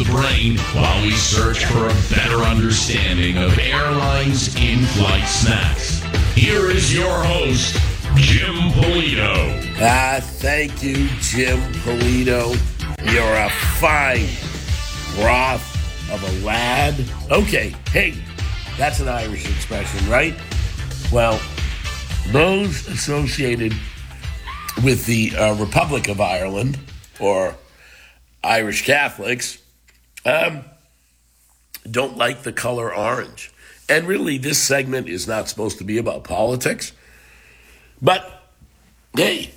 brain while we search for a better understanding of airlines' in-flight snacks. Here is your host, Jim Polito. Thank you, Jim Polito. You're a fine broth of a lad. Okay, hey, that's an Irish expression, right? Well, those associated with the Republic of Ireland, or Irish Catholics, don't like the color orange. And really, this segment is not supposed to be about politics. But, hey,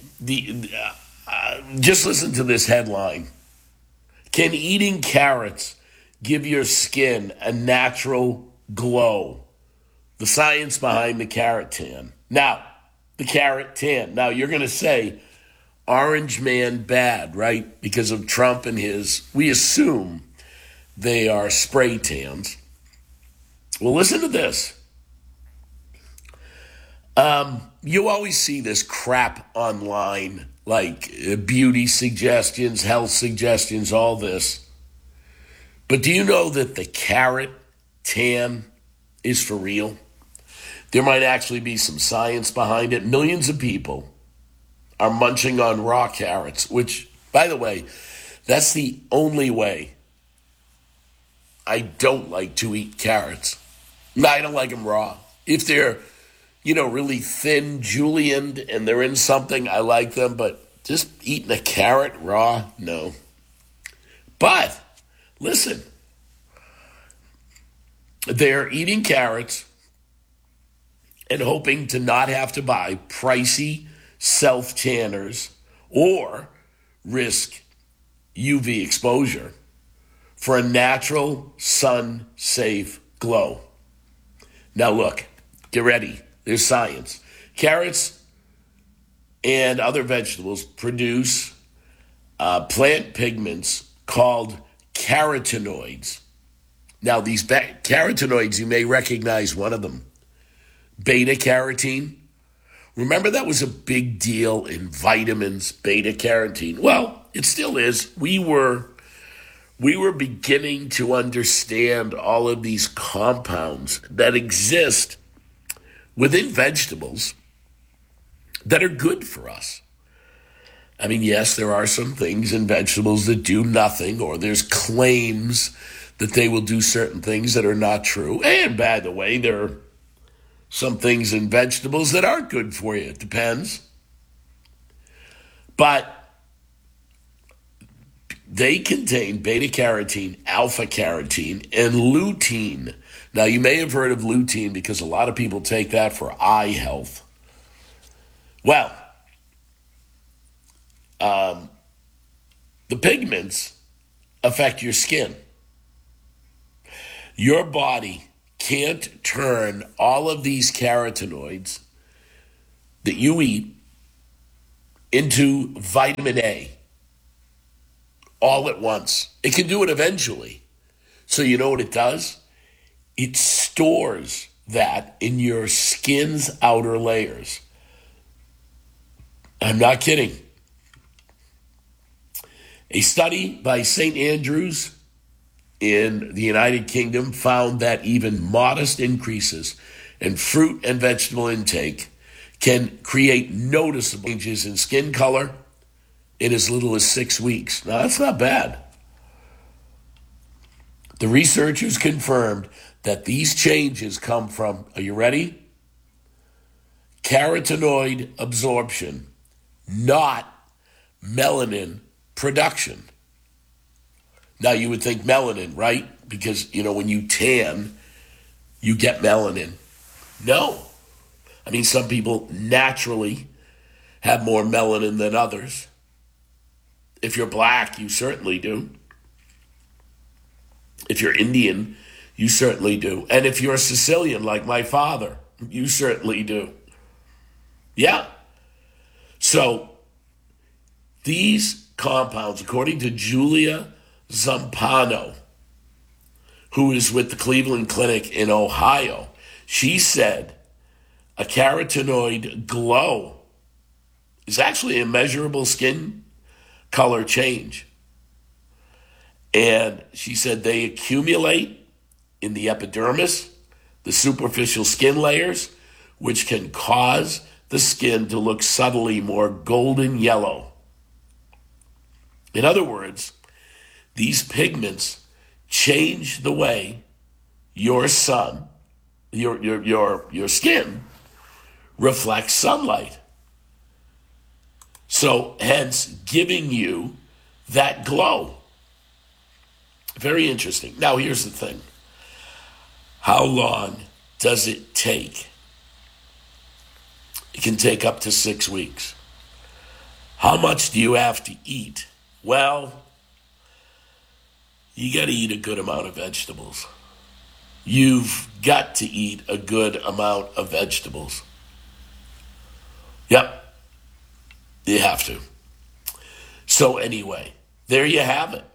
just listen to this headline. Can eating carrots give your skin a natural glow? The science behind the carrot tan. Now, the carrot tan. Now, you're going to say, orange man bad, right? Because of Trump and we assume they are spray tans. Well, listen to this. You always see this crap online, like beauty suggestions, health suggestions, all this. But do you know that the carrot tan is for real? There might actually be some science behind it. Millions of people are munching on raw carrots, which, by the way, that's the only way I don't like to eat carrots. No, I don't like them raw. If they're, really thin, julienned, and they're in something, I like them, but just eating a carrot raw, no. But, listen, they're eating carrots and hoping to not have to buy pricey self-tanners or risk UV exposure for a natural, sun-safe glow. Now look, get ready. There's science. Carrots and other vegetables produce plant pigments called carotenoids. Now these carotenoids, you may recognize one of them. Beta-carotene. Remember that was a big deal in vitamins, beta-carotene. Well, it still is. We were beginning to understand all of these compounds that exist within vegetables that are good for us. I mean, yes, there are some things in vegetables that do nothing, or there's claims that they will do certain things that are not true. And by the way, there are some things in vegetables that aren't good for you. It depends. But they contain beta-carotene, alpha-carotene, and lutein. Now, you may have heard of lutein because a lot of people take that for eye health. Well, the pigments affect your skin. Your body can't turn all of these carotenoids that you eat into vitamin A all at once. It can do it eventually. So you know what it does? It stores that in your skin's outer layers. I'm not kidding. A study by St. Andrews in the United Kingdom found that even modest increases in fruit and vegetable intake can create noticeable changes in skin color in as little as 6 weeks. Now, that's not bad. The researchers confirmed that these changes come from, are you ready? Carotenoid absorption, not melanin production. Now, you would think melanin, right? Because, when you tan, you get melanin. No. I mean, some people naturally have more melanin than others. If you're black, you certainly do. If you're Indian, you certainly do. And if you're Sicilian, like my father, you certainly do. Yeah. So these compounds, according to Julia Zampano, who is with the Cleveland Clinic in Ohio, she said a carotenoid glow is actually a measurable skin color change. And she said they accumulate in the epidermis, the superficial skin layers, which can cause the skin to look subtly more golden yellow. In other words, these pigments change the way your sun, your skin reflects sunlight. So hence giving you that glow. Very interesting. Now here's the thing. How long does it take? It can take up to 6 weeks. How much do you have to eat? Well, you got to eat a good amount of vegetables. You've got to eat a good amount of vegetables. Yep. You have to. So anyway, there you have it.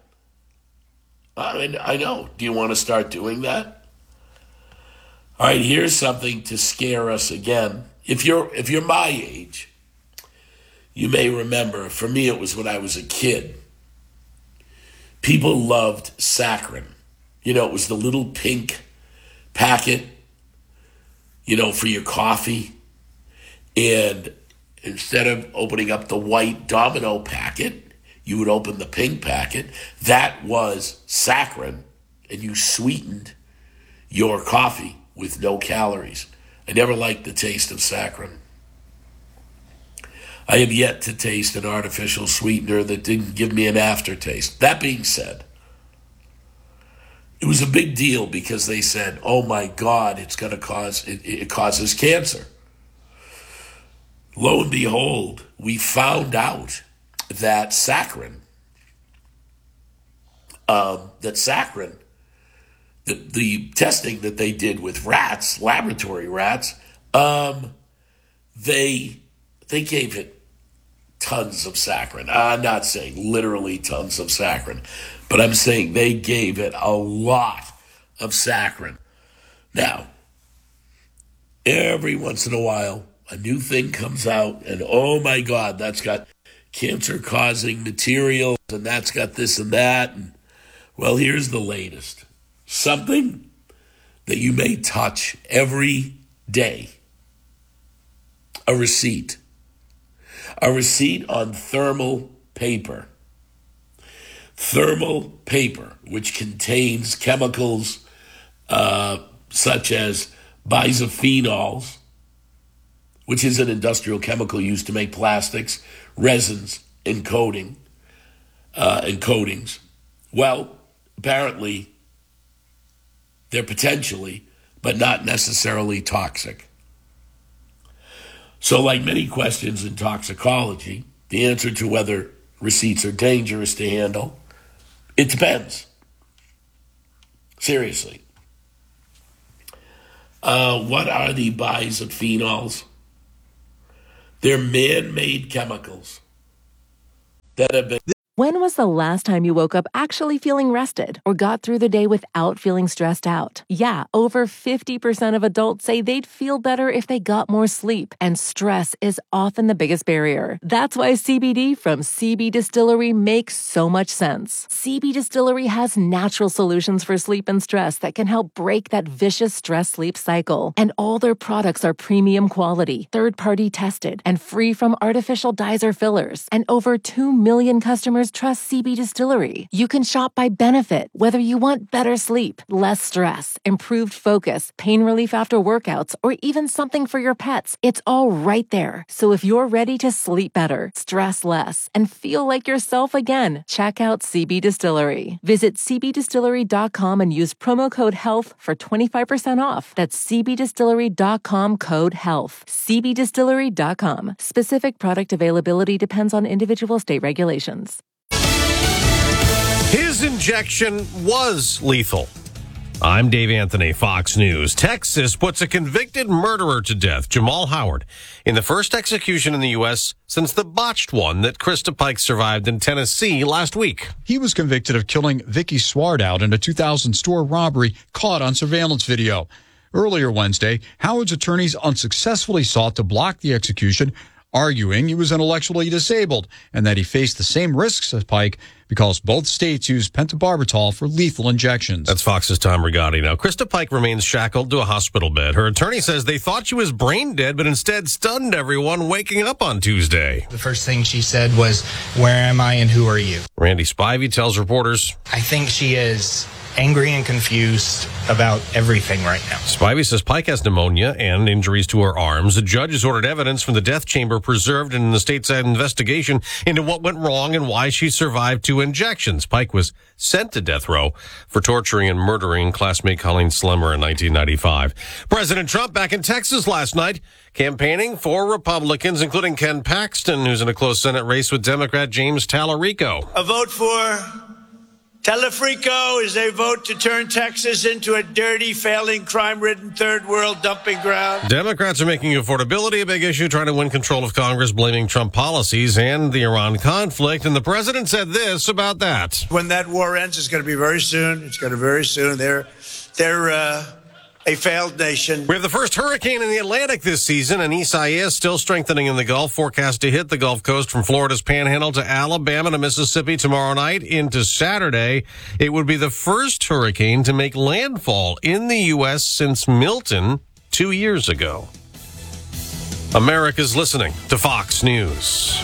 I know. Do you want to start doing that? All right, here's something to scare us again. If you're my age, you may remember, for me it was when I was a kid. People loved saccharin. It was the little pink packet, for your coffee. And instead of opening up the white Domino packet, you would open the pink packet. That was saccharin, and you sweetened your coffee with no calories. I never liked the taste of saccharin. I have yet to taste an artificial sweetener that didn't give me an aftertaste. That being said, it was a big deal because they said, oh my God, it causes cancer. Lo and behold, we found out that saccharin, the testing that they did with rats, laboratory rats, they gave it tons of saccharin. I'm not saying literally tons of saccharin, but I'm saying they gave it a lot of saccharin. Now, every once in a while, a new thing comes out, and oh my God, that's got cancer-causing materials, and that's got this and that. And, well, here's the latest. Something that you may touch every day. A receipt. A receipt on thermal paper. Thermal paper, which contains chemicals such as bisophenols, which is an industrial chemical used to make plastics, resins, and coatings. Well, apparently, they're potentially, but not necessarily toxic. So like many questions in toxicology, the answer to whether receipts are dangerous to handle, it depends. Seriously. What are the bisophenols? They're man-made chemicals that have been... When was the last time you woke up actually feeling rested or got through the day without feeling stressed out? Yeah, over 50% of adults say they'd feel better if they got more sleep, and stress is often the biggest barrier. That's why CBD from CB Distillery makes so much sense. CB Distillery has natural solutions for sleep and stress that can help break that vicious stress-sleep cycle. And all their products are premium quality, third-party tested, and free from artificial dyes or fillers. And over 2 million customers trust CB Distillery. You can shop by benefit, whether you want better sleep, less stress, improved focus, pain relief after workouts, or even something for your pets. It's all right there. So if you're ready to sleep better, stress less, and feel like yourself again, check out CB Distillery. Visit cbdistillery.com and use promo code HEALTH for 25% off. That's cbdistillery.com, code HEALTH. cbdistillery.com. Specific product availability depends on individual state regulations. His injection was lethal. I'm Dave Anthony, Fox News. Texas puts a convicted murderer to death, Jamal Howard, in the first execution in the U.S. since the botched one that Krista Pike survived in Tennessee last week. He was convicted of killing Vicky Swartout in a 2000 store robbery caught on surveillance video. Earlier Wednesday, Howard's attorneys unsuccessfully sought to block the execution arguing he was intellectually disabled and that he faced the same risks as Pike because both states use pentobarbital for lethal injections. That's Fox's Tom Rigotti. Now, Krista Pike remains shackled to a hospital bed. Her attorney says they thought she was brain dead, but instead stunned everyone waking up on Tuesday. The first thing she said was, "Where am I and who are you?" Randy Spivey tells reporters, I think she is angry and confused about everything right now. Spivey says Pike has pneumonia and injuries to her arms. The judge has ordered evidence from the death chamber preserved in the state's investigation into what went wrong and why she survived 2 injections. Pike was sent to death row for torturing and murdering classmate Colleen Slemmer in 1995. President Trump back in Texas last night, campaigning for Republicans, including Ken Paxton, who's in a close Senate race with Democrat James Tallarico. A vote for Tallarico is a vote to turn Texas into a dirty, failing, crime-ridden third world dumping ground. Democrats are making affordability a big issue, trying to win control of Congress, blaming Trump policies and the Iran conflict. And the president said this about that. When that war ends, it's going to be very soon. It's going to be very soon. They're a failed nation. We have the first hurricane in the Atlantic this season, and Isaias still strengthening in the Gulf, forecast to hit the Gulf Coast from Florida's Panhandle to Alabama to Mississippi tomorrow night into Saturday. It would be the first hurricane to make landfall in the U.S. since Milton 2 years ago. America's listening to Fox News.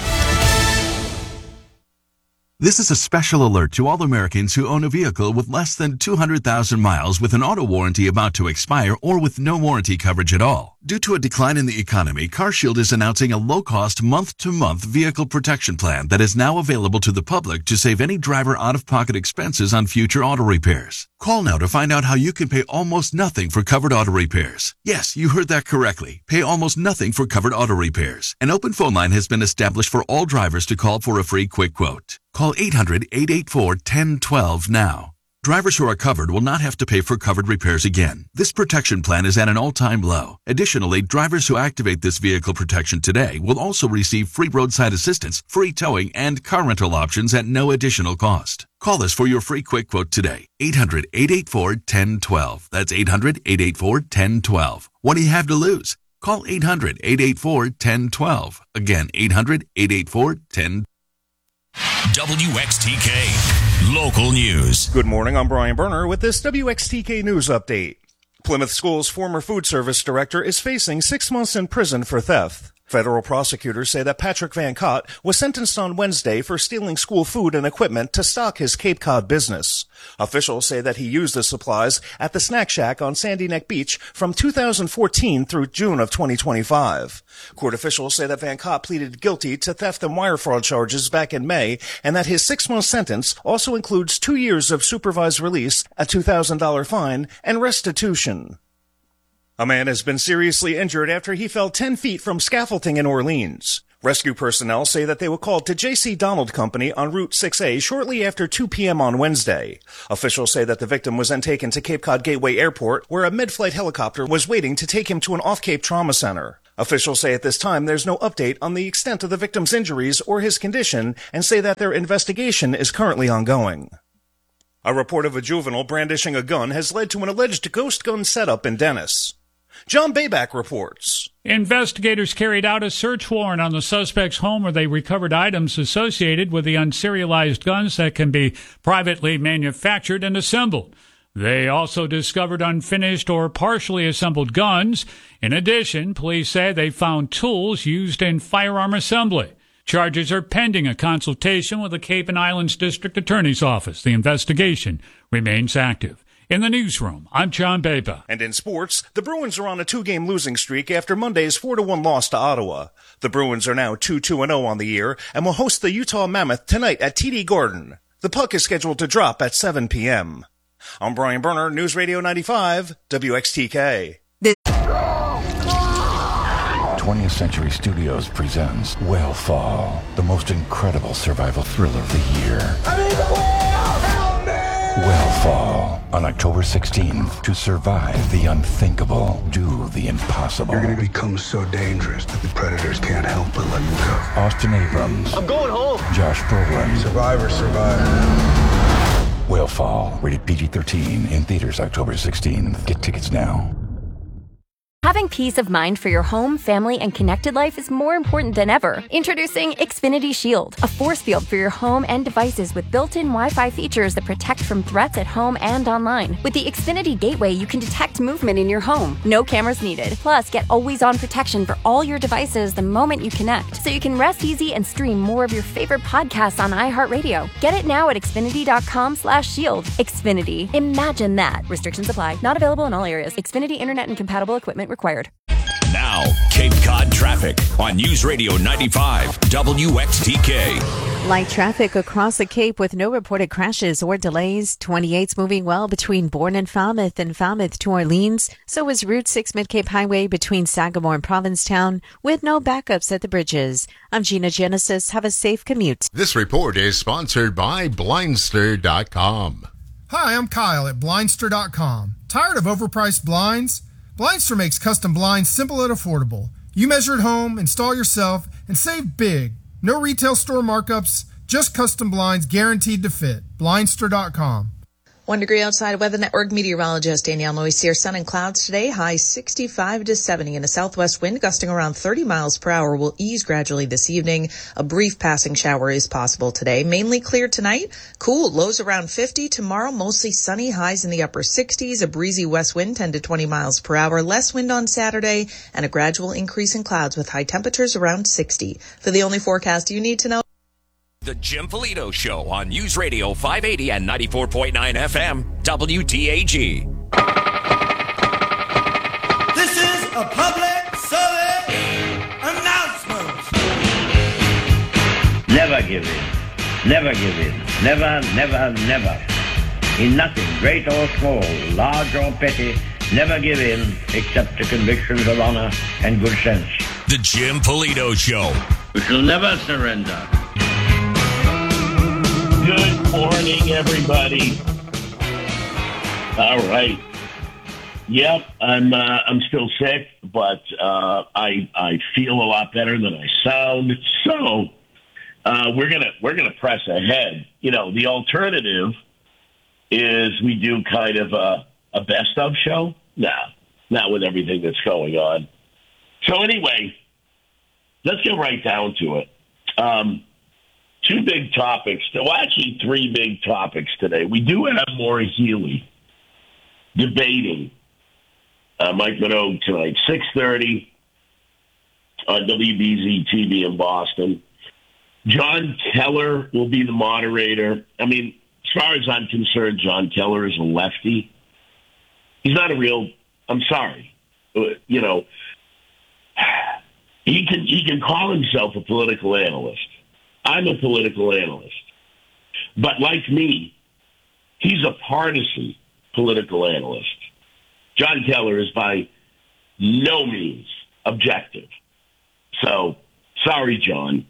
This is a special alert to all Americans who own a vehicle with less than 200,000 miles with an auto warranty about to expire or with no warranty coverage at all. Due to a decline in the economy, CarShield is announcing a low-cost month-to-month vehicle protection plan that is now available to the public to save any driver out-of-pocket expenses on future auto repairs. Call now to find out how you can pay almost nothing for covered auto repairs. Yes, you heard that correctly. Pay almost nothing for covered auto repairs. An open phone line has been established for all drivers to call for a free quick quote. Call 800-884-1012 now. Drivers who are covered will not have to pay for covered repairs again. This protection plan is at an all-time low. Additionally, drivers who activate this vehicle protection today will also receive free roadside assistance, free towing, and car rental options at no additional cost. Call us for your free quick quote today. 800-884-1012. That's 800-884-1012. What do you have to lose? Call 800-884-1012. Again, 800-884-1012. WXTK Local News. Good morning, I'm Brian Berner with this WXTK News Update. Plymouth School's former food service director is facing 6 months in prison for theft. Federal prosecutors say that Patrick Van Cott was sentenced on Wednesday for stealing school food and equipment to stock his Cape Cod business. Officials say that he used the supplies at the Snack Shack on Sandy Neck Beach from 2014 through June of 2025. Court officials say that Van Cott pleaded guilty to theft and wire fraud charges back in May, and that his 6-month sentence also includes 2 years of supervised release, a $2,000 fine, and restitution. A man has been seriously injured after he fell 10 feet from scaffolding in Orleans. Rescue personnel say that they were called to J.C. Donald Company on Route 6A shortly after 2 p.m. on Wednesday. Officials say that the victim was then taken to Cape Cod Gateway Airport, where a mid-flight helicopter was waiting to take him to an off-Cape trauma center. Officials say at this time there's no update on the extent of the victim's injuries or his condition, and say that their investigation is currently ongoing. A report of a juvenile brandishing a gun has led to an alleged ghost gun setup in Dennis. John Bayback reports. Investigators carried out a search warrant on the suspect's home where they recovered items associated with the unserialized guns that can be privately manufactured and assembled. They also discovered unfinished or partially assembled guns. In addition, police say they found tools used in firearm assembly. Charges are pending a consultation with the Cape and Islands District Attorney's Office. The investigation remains active. In the newsroom, I'm John Baba. And in sports, the Bruins are on a 2-game losing streak after Monday's 4-1 loss to Ottawa. The Bruins are now 2-2-0 on the year and will host the Utah Mammoth tonight at TD Garden. The puck is scheduled to drop at 7 p.m. I'm Brian Berner, News Radio 95, WXTK. 20th Century Studios presents Whale the most incredible survival thriller of the year. Whale on October 16th. To survive the unthinkable, do the impossible. You're going to become so dangerous that the predators can't help but let you go. Austin Abrams. I'm going home. Josh Brolin. Survivor. Whale, rated PG-13, in theaters October 16th. Get tickets now. Having peace of mind for your home, family, and connected life is more important than ever. Introducing Xfinity Shield, a force field for your home and devices with built-in Wi-Fi features that protect from threats at home and online. With the Xfinity Gateway, you can detect movement in your home. No cameras needed. Plus, get always-on protection for all your devices the moment you connect, so you can rest easy and stream more of your favorite podcasts on iHeartRadio. Get it now at Xfinity.com/shield. Xfinity. Imagine that. Restrictions apply. Not available in all areas. Xfinity Internet and compatible equipment required. Now, Cape Cod traffic on News Radio 95 WXTK. Light traffic across the Cape with no reported crashes or delays. 28's moving well between Bourne and Falmouth to Orleans. So is Route 6 Mid-Cape Highway between Sagamore and Provincetown with no backups at the bridges. I'm Gina Genesis. Have a safe commute. This report is sponsored by Blindster.com. Hi, I'm Kyle at Blindster.com. Tired of overpriced blinds? Blindster makes custom blinds simple and affordable. You measure at home, install yourself, and save big. No retail store markups, just custom blinds guaranteed to fit. Blindster.com. 1 degree outside. Weather Network meteorologist Danielle Noisier. Sun and clouds today. High 65 to 70, and a southwest wind gusting around 30 miles per hour will ease gradually this evening. A brief passing shower is possible today. Mainly clear tonight. Cool. Lows around 50. Tomorrow, mostly sunny. Highs in the upper 60s. A breezy west wind 10 to 20 miles per hour. Less wind on Saturday, and a gradual increase in clouds with high temperatures around 60. For the only forecast you need to know, The Jim Polito Show on News Radio 580 and 94.9 FM, WTAG. This is a public service announcement. Never give in. Never give in. Never, never, never. In nothing, great or small, large or petty, never give in except to convictions of honor and good sense. The Jim Polito Show. We shall never surrender. Good morning, everybody. All right. Yep, I'm still sick, but I feel a lot better than I sound. So we're gonna press ahead. You know, the alternative is we do kind of a best of show. No, not with everything that's going on. So anyway, let's get right down to it. Two big topics. Well, actually, three big topics today. We do have Maura Healey debating Mike Minogue tonight, 6:30 on WBZ-TV in Boston. John Keller will be the moderator. I mean, as far as I'm concerned, John Keller is a lefty. He's not a real, I'm sorry, you know, he can call himself a political analyst. I'm a political analyst. But like me, he's a partisan political analyst. John Keller is by no means objective. So, sorry, John.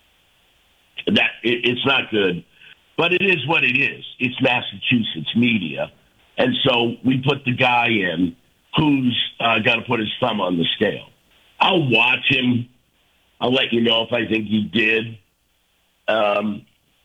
It's not good. But it is what it is. It's Massachusetts media. And so we put the guy in who's got to put his thumb on the scale. I'll watch him. I'll let you know if I think he did.